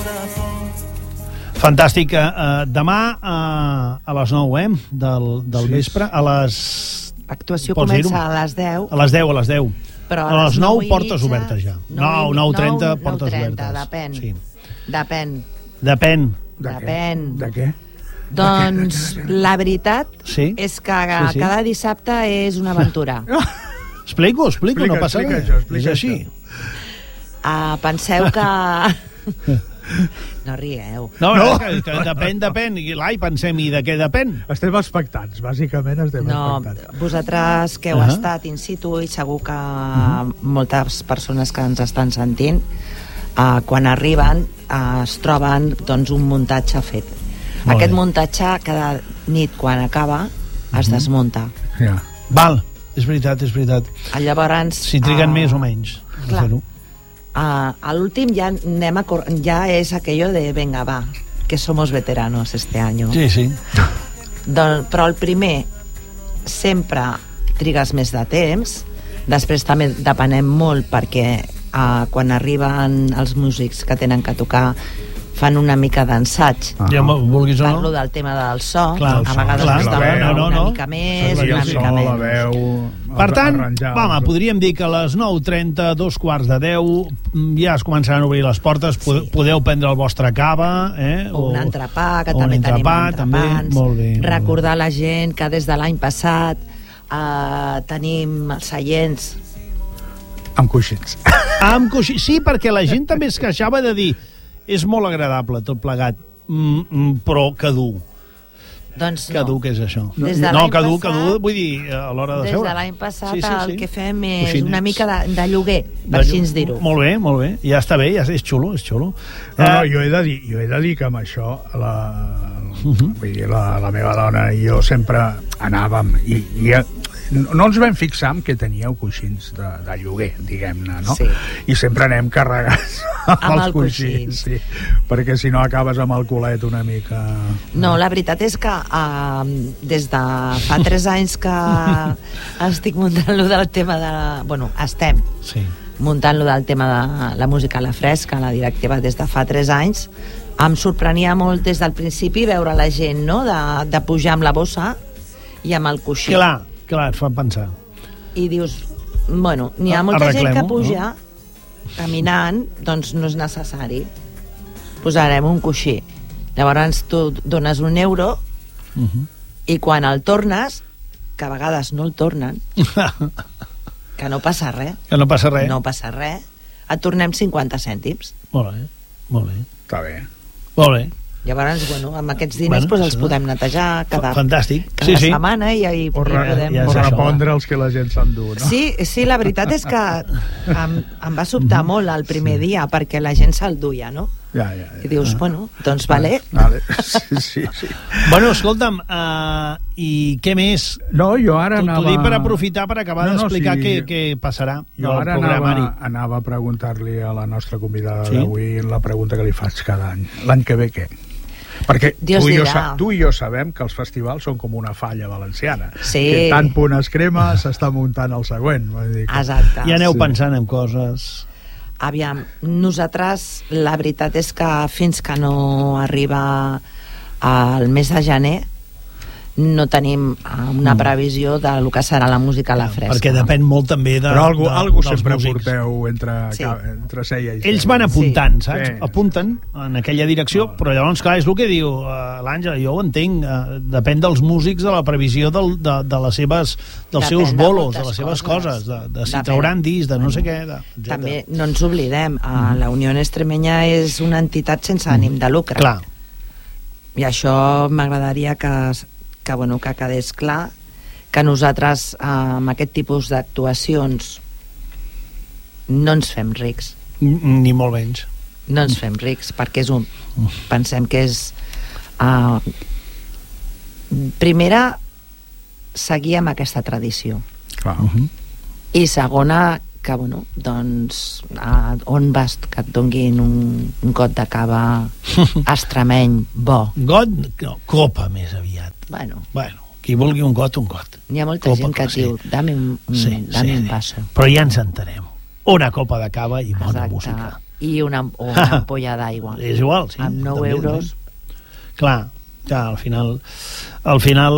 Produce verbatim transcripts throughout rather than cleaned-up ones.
Fantàstic. Uh, demà uh, a les nou, eh? Del, del sí. vespre, a les... L'actuació comença a les deu. A les deu, a les deu. Però a, a les nou, portes obertes ja. nou, nou trenta, portes obertes. Depèn. Sí. Depèn. Depèn. De Depèn. Què? De què? Doncs la veritat sí? és que sí, sí. cada dissabte és una aventura. Explico, explico, explica, no passa explica res. Això, explica és així. Uh, penseu que... No rieu. No, no. Que, que depèn, depèn. I l'ai, pensem, i de què depèn? Estem expectants, bàsicament estem no, expectants. Vosaltres que heu uh -huh. estat in situ i segur que uh -huh. moltes persones que ens estan sentint uh, quan arriben uh, es troben doncs, un muntatge fet. Molt Aquest bé. muntatge cada nit quan acaba uh -huh. es desmunta. Ja. Val, és veritat, és veritat. Llavors... Si triguen uh, més o menys clar. Uh, a l'últim ja anem a cor... ja és aquello de venga, va, que somos veteranos este año. Sí, sí. Don, però el primer sempre trigues més de temps, després també depenem molt perquè uh, quan arriben els músics que tenen que tocar fan una mica d'ensaig. Ah. Ja vulguis o no? Parlo del tema del so, clar, a vegades clar, es clar, demana no, no, una no. mica més, sí, una sí, mica menys. menys. La veu, per tant, arranjar, home, podríem dir que a les nou trenta, dos quarts de deu, ja es començaran a obrir les portes, sí. podeu prendre el vostre cava, eh? O un entrepà, que o també entrepà, tenim entrepans. També. Molt bé, molt recordar bé. la gent que des de l'any passat eh, tenim els seients amb coixins. Amb coixins, sí, perquè la gent també es queixava de dir és molt agradable tot plegat, mm, mm, però que dur. Doncs no. Que dur que és això. Des de no, que dur, passat, que dur, vull dir, a l'hora de des seure. Des de l'any passat sí, sí, sí. el que fem és coixins. una mica de, de lloguer, per així ens dir-ho. Molt bé, molt bé. Ja està bé, ja és xulo, és xulo. No, no, jo he de dir, jo he de dir que amb això la, uh -huh. vull dir, la, la meva dona i jo sempre anàvem i, i no ens vam fixar en que teníeu coixins de, de lloguer, diguem-ne, no? Sí. I sempre anem carregats amb, amb els el coixins, sí, perquè si no acabes amb el culet una mica... No, la veritat és que uh, des de fa tres anys que estic muntant-lo del tema de... Bueno, estem sí. muntant-lo del tema de la música a la fresca, la directiva des de fa tres anys. Em sorprenia molt des del principi veure la gent, no?, de, de pujar amb la bossa i amb el coixí. Clar. Clar, et fa pensar. I dius, bueno, n'hi ha molta gent que puja no? caminant, doncs no és necessari. Posarem un coixí. Llavors tu dones un euro uh -huh. i quan el tornes, que a vegades no el tornen, que no passa res. Que no passa res. No passa res. Et tornem cinquanta cèntims. Molt bé, molt bé. Està bé. Molt bé. Llavors, bueno, amb aquests diners bueno, doncs, els podem netejar cada, Fantàstic. cada sí, sí. setmana i, i, o, i podem... ja o repondre els que la gent s'endú, no? Sí, sí, la veritat és que em, em va sobtar molt el primer sí. dia perquè la gent se'l duia, no? Ja, ja, ja. I dius, bueno, doncs vale. vale. Sí, sí, sí. Bueno, escolta'm, uh, i què més? No, jo ara anava... T'ho dic per aprofitar per acabar no, no, d'explicar sí. què, què passarà jo del ara programari. Anava, anava a preguntar-li a la nostra convidada sí? d'avui la pregunta que li faig cada any. L'any que ve què? Perquè Dios tu i, jo, tu i jo sabem que els festivals són com una falla valenciana. Sí. Que tant punt es crema s'està muntant el següent. Vull dir que... Exacte. I aneu sí. pensant en coses... Aviam, nosaltres la veritat és que fins que no arriba al mes de gener no tenim una previsió del que serà la música a la fresca. Perquè depèn molt també de, Però algú, de, algú dels sempre músics. porteu entre, sí. entre seia i ells van apuntant, sí. saps? Sí. Apunten en aquella direcció, no. però llavors, clar, és el que diu uh, l'Àngela, jo ho entenc, uh, depèn dels músics de la previsió del, de, de les seves, dels depèn seus bolos, de, de les seves coses, coses. de, de si Depèn. trauran disc, de no sé què, de, També no ens oblidem, uh, la Unió Extremenya és una entitat sense ànim de lucre. Clar. I això m'agradaria que, que, bueno, que quedés clar, que nosaltres eh, amb aquest tipus d'actuacions no ens fem rics. Ni molt menys. No ens fem rics, perquè és un... Pensem que és... Uh, primera, seguir amb aquesta tradició. Clar. Uh -huh. I segona, que, bueno, doncs, uh, on vas que et donguin un, un got de cava extremeny bo? Got? No, copa més aviat. Bueno... Bueno. Qui vulgui un got, un got. Hi ha molta copa, gent que et sí. diu dame un, un, sí, dame sí, un sí. vaso. Però ja ens entenem. Una copa de cava i bona Exacte. música. i una, o una ampolla d'aigua. És igual, sí. Amb nou euros. També. Clar, clar, al final al final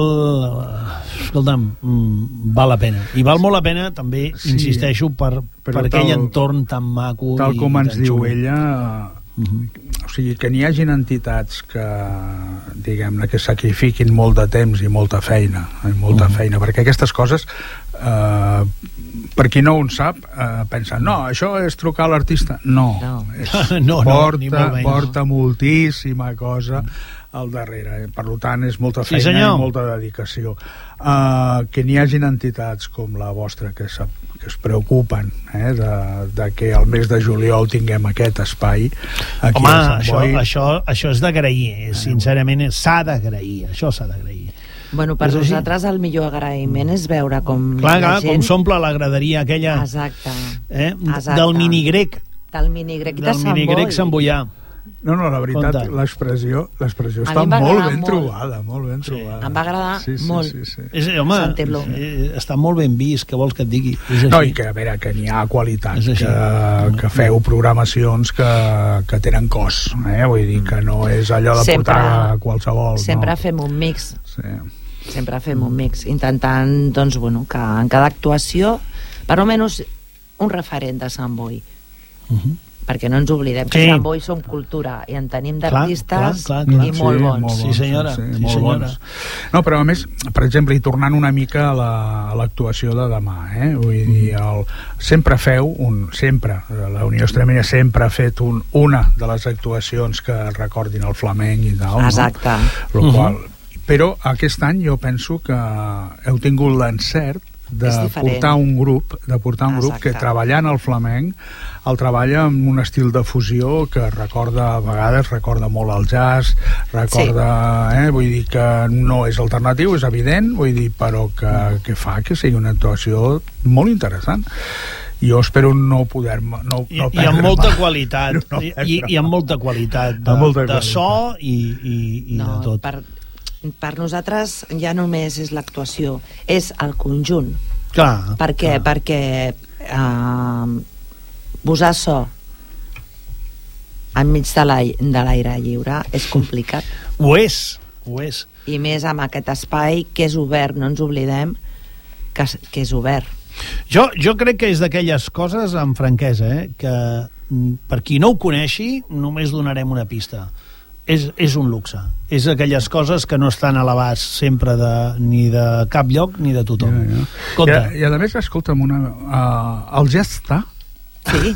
escolta'm, val la pena i val molt la pena també, sí, insisteixo per, per aquell tal, entorn tan maco tal i, com i ens diu xulo. ella, uh-huh. O sigui, que n'hi hagin entitats que diguem-ne que sacrifiquin molt de temps i molta feina i molta uh-huh. feina, perquè aquestes coses eh, per qui no ho sap eh, pensa, no, això és trucar a l'artista. No, no. És, no, no porta, menys, porta no. moltíssima cosa al darrere, per tant és molta feina, sí, i molta dedicació. Uh, que n'hi hagin entitats com la vostra que, se, que es preocupen eh, de, de que el mes de juliol tinguem aquest espai aquí. Home, a Sant això, Boi. això, això és d'agrair, sincerament s'ha d'agrair, això s'ha d'agrair. Bueno, per nosaltres el millor agraïment és veure com clar, la clar, gent... com s'omple la graderia aquella. Exacte. Eh? Exacte. Del minigrec. Del minigrec de Sant Boi. Del minigrec Sant Boià. No, no, la veritat, l'expressió l'expressió està molt ben molt. trobada, molt ben sí. trobada. Em va agradar sí, sí, molt sí, sí. És, home, eh, està molt ben vist, què vols que et digui? És no, i que, a veure, que n'hi ha qualitat, que, que no, feu programacions que, que tenen cos, eh? Vull dir que no és allò de sempre, portar qualsevol. Sempre no. fem un mix. Sí. Sempre fem un mix, intentant, doncs, bueno, que en cada actuació, per almenys un referent de Sant Boi. Uh-huh. Perquè no ens oblidem que sí. Sant Boi som cultura i en tenim d'artistes i sí, molt bons. Molt bons. Sí, senyora. Sí, sí, molt senyora. Bons. No, però a més, per exemple, i tornant una mica a la, a l'actuació de demà, eh? Vull dir, el, sempre feu un, sempre, la Unió Extremadura sempre ha fet un, una de les actuacions que recordin el flamenc i tal. Exacte. No? Lo qual, uh-huh. Però aquest any jo penso que heu tingut l'encert de portar un grup de portar un grup que treballant el flamenc el treballa amb un estil de fusió que recorda, a vegades recorda molt el jazz, recorda sí. eh, vull dir que no és alternatiu, és evident, vull dir, però que, que fa que sigui una actuació molt interessant. Jo espero no poder-me no, no I, i amb molta qualitat no i, i amb molta qualitat de, molta de qualitat. so i, i, i no, de tot. Per, per nosaltres ja només és l'actuació, és el conjunt. Clar, per què? clar. Perquè eh, posar so enmig de l'aire lliure és complicat. Ho és, ho és. I més amb aquest espai que és obert, no ens oblidem que, que és obert. Jo, jo crec que és d'aquelles coses, amb franquesa, eh, que per qui no ho coneixi només donarem una pista. És, és un luxe. És aquelles coses que no estan a l'abast sempre de, ni de cap lloc ni de tothom. Ja, ja. I, I a més, escolta'm, una, uh, el ja està. Sí.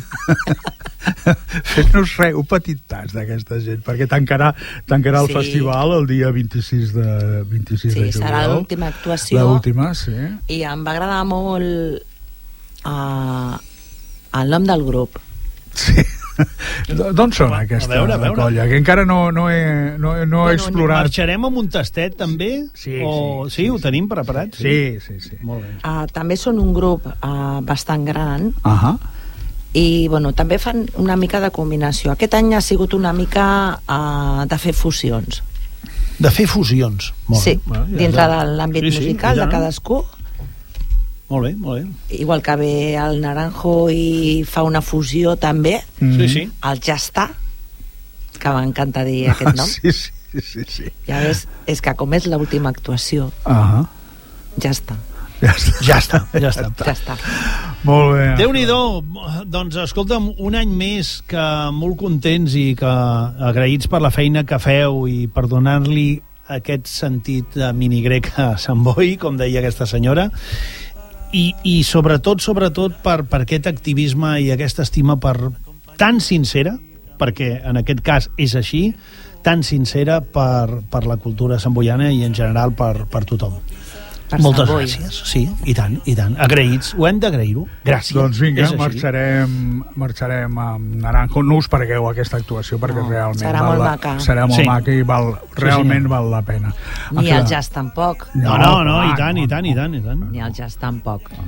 Fes-nos res, un petit tas d'aquesta gent, perquè tancarà, tancarà el sí. festival el dia vint-i-sis de, vint-i-sis sí, de juliol. Serà l'última actuació. L'última, sí. I em va agradar molt uh, el nom del grup. Sí. D'on són aquesta a veure, a veure. colla? Que encara no, no he, no, no he bueno, explorat. Marxarem amb un tastet també? Sí, o... sí, sí, sí, ho tenim preparat? Sí, sí, sí. Molt bé. Uh, també són un grup uh, bastant gran. Uh-huh. I bueno, també fan una mica de combinació. Aquest any ha sigut una mica uh, de fer fusions. De fer fusions? Molt sí, bé. Bueno, ja dintre ja. de l'àmbit sí, musical sí, de cadascú. Molt bé, molt bé. Igual que ve el Naranjo i fa una fusió també. Mm. Sí, sí. El Ja està, que m'encanta dir aquest nom. Sí, sí, sí, sí. Ja ves, és que com és l'última actuació, uh-huh. ja està. Ja està. Ja està, ja està. Ja està. Molt bé. Déu-n'hi-do. Doncs escolta'm, un any més que molt contents i que agraïts per la feina que feu i per donar-li aquest sentit de minigrec a Sant Boi, com deia aquesta senyora. I, i sobretot, sobretot per, per aquest activisme i aquesta estima per tan sincera, perquè en aquest cas és així, tan sincera per, per la cultura samboiana i en general per, per tothom. Per Moltes Sant Boi. gràcies, sí, i tant, i tant. Agraïts, ho hem d'agrair-ho. Gràcies. Doncs vinga, marxarem, marxarem amb Naranjo. No us pergueu aquesta actuació perquè no, realment serà val molt la, maca. serà molt sí. maca i val, realment sí, val la pena. Ni el jazz tampoc. No, no, no, i tant, i tant, i tant, i tant. Ni el jazz tampoc. No, no.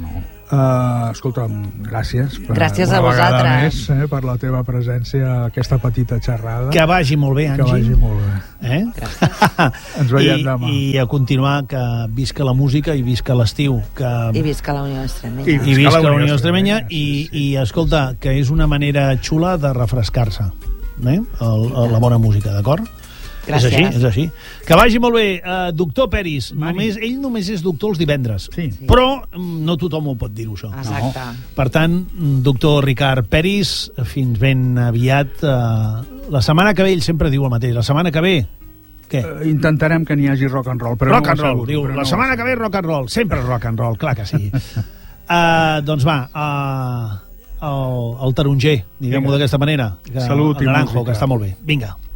Uh, escolta'm, gràcies per, gràcies a vosaltres més, eh, per la teva presència a aquesta petita xerrada. Que vagi molt bé, Angie. Que vagi molt bé. Eh? Ens veiem I, demà. I a continuar, que visca la música i visca l'estiu. Que... I visca la Unió Extremenya. I, I visca la Unió Extremenya. I, i escolta, que és una manera xula de refrescar-se, eh? El, la bona música, d'acord? Gràcies. És així, és així. Que vagi molt bé. Uh, doctor Peris, només, ell només és doctor els divendres, sí. però no tothom ho pot dir-ho, això. Exacte. No. Per tant, doctor Ricard Peris, fins ben aviat. Uh, la setmana que ve, ell sempre diu el mateix. La setmana que ve, què? Uh, intentarem que n'hi hagi rock and roll, però rock no and roll, asseguro, diu. però La no setmana que ve, rock and roll. Sempre rock and roll, clar que sí. uh, doncs va, uh, el, el taronger, diguem-ho d'aquesta manera. Que, Salut el i naranjo, música. que està molt bé. Vinga.